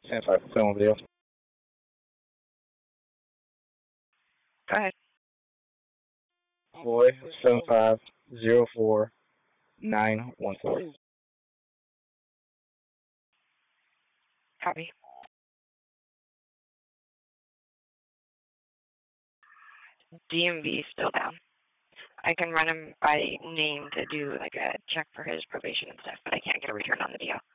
Stand by for film video. Go ahead. Boy 7504914. Copy. DMV still down. I can run him by name to do like a check for his probation and stuff, but I can't get a return on the DO.